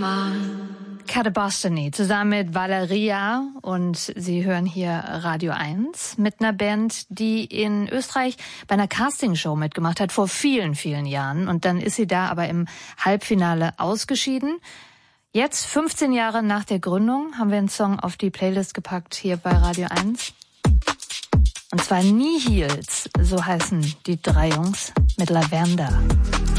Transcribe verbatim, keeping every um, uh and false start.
Cadabostany zusammen mit Valeria und Sie hören hier Radio eins mit einer Band, die in Österreich bei einer Castingshow mitgemacht hat vor vielen, vielen Jahren und dann ist sie da aber im Halbfinale ausgeschieden. Jetzt, fünfzehn Jahre nach der Gründung, haben wir einen Song auf die Playlist gepackt hier bei Radio eins. Und zwar Nihils, so heißen die drei Jungs mit Lavender.